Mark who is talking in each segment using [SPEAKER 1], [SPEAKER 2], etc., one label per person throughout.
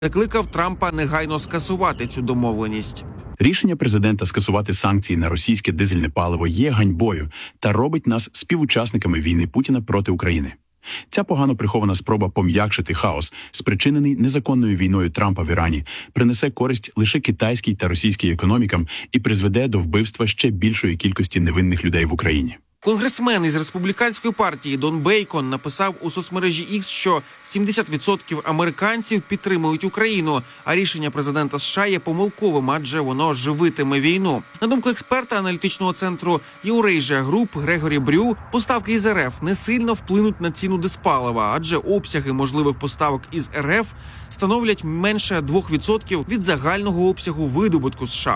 [SPEAKER 1] закликав Трампа негайно скасувати цю домовленість.
[SPEAKER 2] Рішення президента скасувати санкції на російське дизельне паливо є ганьбою та робить нас співучасниками війни Путіна проти України. Ця погано прихована спроба пом'якшити хаос, спричинений незаконною війною Трампа в Ірані, принесе користь лише китайській та російській економікам і призведе до вбивства ще більшої кількості невинних людей в Україні.
[SPEAKER 1] Конгресмен із республіканської партії Дон Бейкон написав у соцмережі X, що 70% американців підтримують Україну, а рішення президента США є помилковим, адже воно живитиме війну. На думку експерта аналітичного центру Eurasia Group Грегорі Брю, поставки із РФ не сильно вплинуть на ціну дизпалива, адже обсяги можливих поставок із РФ становлять менше 2% від загального обсягу видобутку США.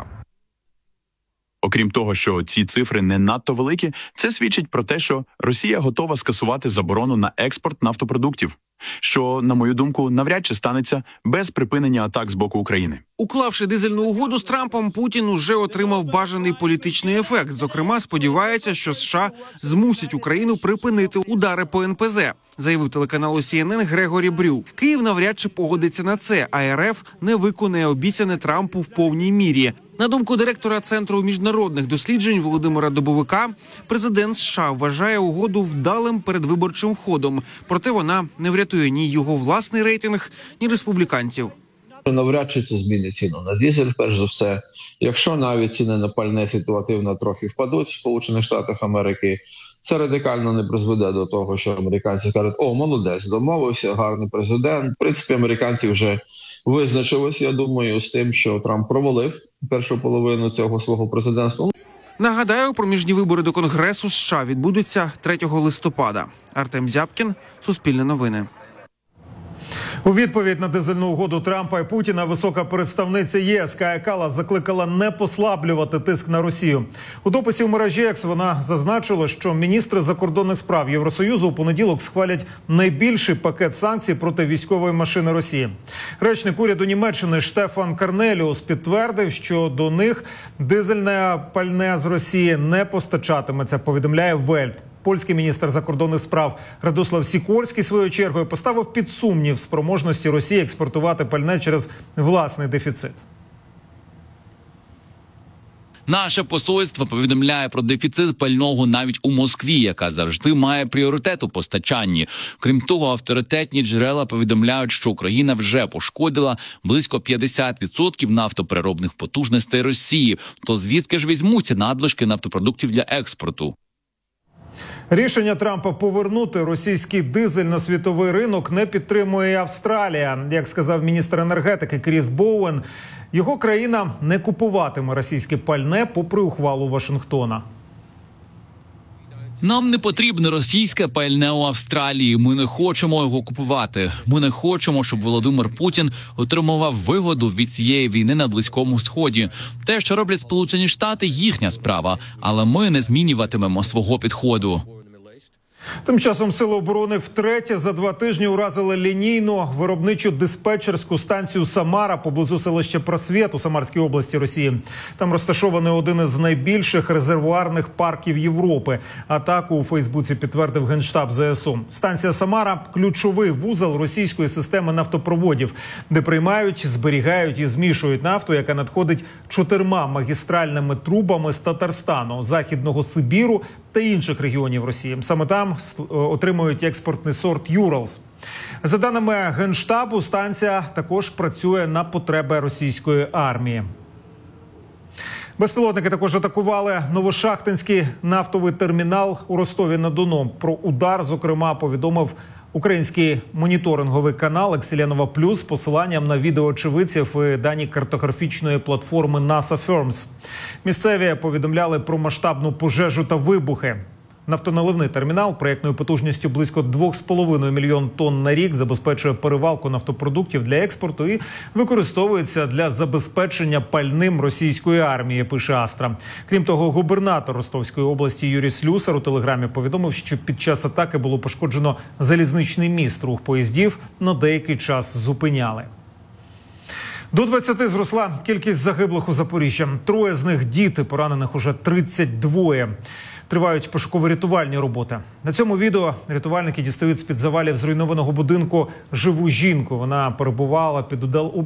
[SPEAKER 2] Окрім того, що ці цифри не надто великі, це свідчить про те, що Росія готова скасувати заборону на експорт нафтопродуктів, що, на мою думку, навряд чи станеться без припинення атак з боку України.
[SPEAKER 1] Уклавши дизельну угоду з Трампом, Путін уже отримав бажаний політичний ефект. Зокрема, сподівається, що США змусять Україну припинити удари по НПЗ, заявив телеканалу CNN Грегорі Брю. Київ навряд чи погодиться на це, а РФ не виконає обіцяне Трампу в повній мірі. На думку директора Центру міжнародних досліджень Володимира Добовика, президент США вважає угоду вдалим передвиборчим ходом, проте вона не врятує ні його власний рейтинг, ні республіканців.
[SPEAKER 3] Навряд чи це змінить ціну на дизель, перш за все. Якщо навіть ціни на пальне ситуативно трохи впадуть в Сполучених Штатах Америки, це радикально не призведе до того, що американці кажуть: «О, молодець, домовився, гарний президент». В принципі, американці вже визначилися, я думаю, з тим, що Трамп провалив першу половину цього свого президентства.
[SPEAKER 1] Нагадаю, проміжні вибори до Конгресу США відбудуться 3 листопада. Артем Зябкін, Суспільне новини.
[SPEAKER 4] У відповідь на дизельну угоду Трампа і Путіна висока представниця ЄС Кая Каллас закликала не послаблювати тиск на Росію. У дописі в мережі X вона зазначила, що міністри закордонних справ Євросоюзу у понеділок схвалять найбільший пакет санкцій проти військової машини Росії. Речник уряду Німеччини Штефан Карнеліус підтвердив, що до них дизельне пальне з Росії не постачатиметься, повідомляє Вельт. Польський міністр закордонних справ Радослав Сікорський своєю чергою поставив під сумнів спроможності Росії експортувати пальне через власний дефіцит.
[SPEAKER 5] Наше посольство повідомляє про дефіцит пального навіть у Москві, яка завжди має пріоритет у постачанні. Крім того, авторитетні джерела повідомляють, що Україна вже пошкодила близько 50% нафтопереробних потужностей Росії. То звідки ж візьмуться надлишки нафтопродуктів для експорту?
[SPEAKER 4] Рішення Трампа повернути російський дизель на світовий ринок не підтримує і Австралія. Як сказав міністр енергетики Кріс Боуен, його країна не купуватиме російське пальне попри ухвалу Вашингтона.
[SPEAKER 5] Нам не потрібне російське пальне у Австралії. Ми не хочемо його купувати. Ми не хочемо, щоб Володимир Путін отримував вигоду від цієї війни на Близькому Сході. Те, що роблять Сполучені Штати, їхня справа. Але ми не змінюватимемо свого підходу.
[SPEAKER 4] Тим часом Сили оборони втретє за 2 тижні уразили лінійну виробничу диспетчерську станцію «Самара» поблизу селища Просвєт у Самарській області Росії. Там розташований один із найбільших резервуарних парків Європи. Атаку у Фейсбуці підтвердив Генштаб ЗСУ. Станція «Самара» – ключовий вузол російської системи нафтопроводів, де приймають, зберігають і змішують нафту, яка надходить 4 магістральними трубами з Татарстану, Західного Сибіру та інших регіонів Росії. Саме там отримують експортний сорт «Юралс». За даними Генштабу, станція також працює на потреби російської армії. Безпілотники також атакували Новошахтинський нафтовий термінал у Ростові-на-Дону. Про удар, зокрема, повідомив український моніторинговий канал «Екселенова Плюс» з посиланням на відео очевидців і дані картографічної платформи NASA Firms. Місцеві повідомляли про масштабну пожежу та вибухи. Нафтоналивний термінал проєктною потужністю близько 2,5 мільйон тонн на рік забезпечує перевалку нафтопродуктів для експорту і використовується для забезпечення пальним російської армії, пише Астра. Крім того, губернатор Ростовської області Юрій Слюсар у телеграмі повідомив, що під час атаки було пошкоджено залізничний міст. Рух поїздів на деякий час зупиняли. До 20 зросла кількість загиблих у Запоріжжі. 3 з них – діти, поранених уже 32. Тривають пошуково-рятувальні роботи. На цьому відео рятувальники дістають з-під завалів зруйнованого будинку живу жінку. Вона перебувала під